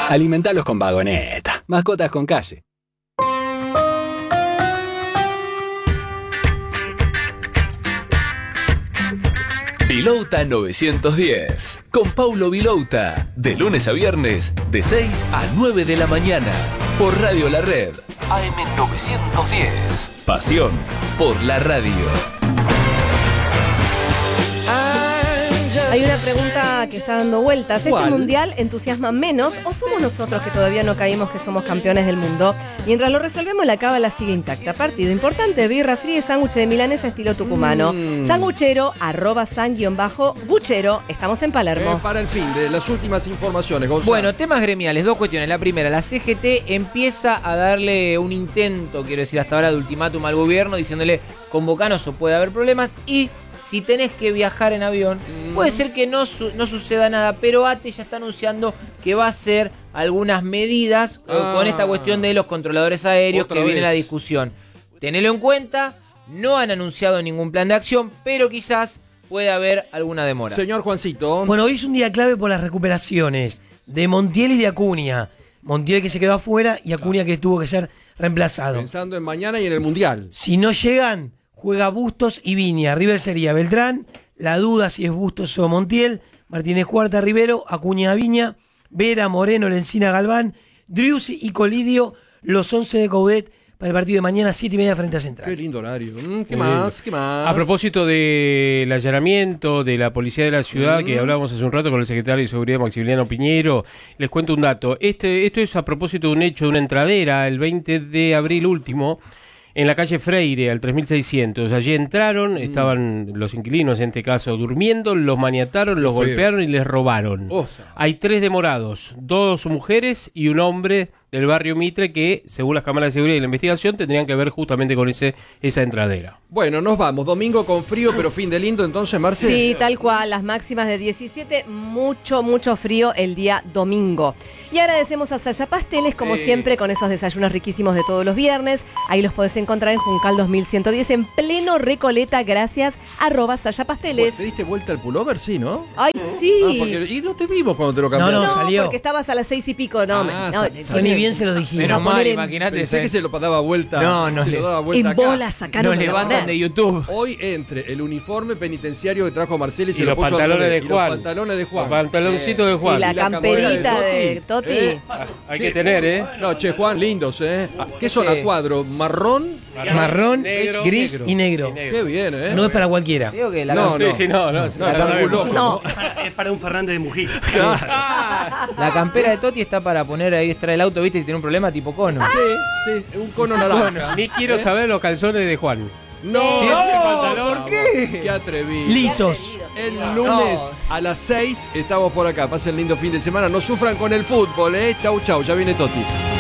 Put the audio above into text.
Alimentalos con Vagoneta. Mascotas con calle. Vilouta 910, con Paulo Vilouta, de lunes a viernes, de 6 a 9 de la mañana, por Radio La Red, AM 910. Pasión por la radio. Hay una pregunta que está dando vueltas. ¿Este mundial entusiasma menos o somos nosotros que todavía no caímos que somos campeones del mundo? Mientras lo resolvemos, la cábala sigue intacta. Partido importante, birra fría y sándwich de milanesa estilo tucumano. Sanguchero, @san_buchero. Estamos en Palermo. Para el fin de las últimas informaciones, Gonzalo. Bueno, temas gremiales, dos cuestiones. La primera, la CGT empieza a darle un intento, quiero decir, hasta ahora de ultimátum al gobierno, diciéndole, convocanos o puede haber problemas, y si tenés que viajar en avión, puede ser que no suceda nada, pero ATE ya está anunciando que va a hacer algunas medidas con esta cuestión de los controladores aéreos que viene la discusión. Tenelo en cuenta, no han anunciado ningún plan de acción, pero quizás puede haber alguna demora. Señor Juancito. Bueno, hoy es un día clave por las recuperaciones de Montiel y de Acuña. Montiel que se quedó afuera y Acuña que tuvo que ser reemplazado. Pensando en mañana y en el Mundial. Si no llegan, juega Bustos y Viña. River sería Beltrán. La duda si es Bustos o Montiel. Martínez Cuarta, Rivero. Acuña, Viña. Vera, Moreno, Lencina, Galván. Driussi y Colidio. Los 11 de Coudet para el partido de mañana, 7:30 frente a Central. Qué lindo horario. ¿Qué más? A propósito del allanamiento de la policía de la ciudad, que hablábamos hace un rato con el secretario de Seguridad, Maximiliano Piñero, les cuento un dato. Esto es a propósito de un hecho de una entradera el 20 de abril último, en la calle Freire, al 3600. Allí entraron, estaban los inquilinos, en este caso, durmiendo, los maniataron, los golpearon y les robaron. Hay 3 demorados, 2 mujeres y un hombre del barrio Mitre que, según las cámaras de seguridad y la investigación, tendrían que ver justamente con esa entradera. Bueno, nos vamos. Domingo con frío, pero fin de lindo, entonces, Marce. Sí, tal cual. Las máximas de 17, mucho frío el día domingo. Y agradecemos a Saya Pasteles, como siempre, con esos desayunos riquísimos de todos los viernes. Ahí los podés encontrar en Juncal 2110, en pleno Recoleta, gracias, @Saya Pasteles. ¿Te diste vuelta al pullover? Sí, ¿no? ¡Ay, sí! Y no te vimos cuando te lo cambiaste. No, salió. Porque estabas a las 6 y pico. Ni bien se lo dijimos. Menos mal, imagínate. Pensé que se lo daba vuelta. Se lo daba vuelta en acá. bolas sacaron. Nos levantan de YouTube. Hoy entre el uniforme penitenciario que trajo Marcelo y los pantalones de Juan. Los pantalones de Juan. Los pantaloncitos de Juan. Sí, la camperita de Toti. Hay que tener, No, che, Juan, lindos, ¿Qué son a cuadro? ¿Marrón? Marrón, negro, gris negro. y negro. Qué bien, No es para cualquiera. Digo que la No. No. Es para un Fernández de Mujica. La campera de Toti está para poner ahí, extraer el auto, ¿viste? Si tiene un problema tipo cono. Sí, un cono naranja. Ni quiero saber los calzones de Juan. No, Si ese pantalón, ¿por qué? Qué atrevido. Lisos. El lunes a las 6 estamos por acá. Pasen lindo fin de semana. No sufran con el fútbol, Chau, ya viene Toti.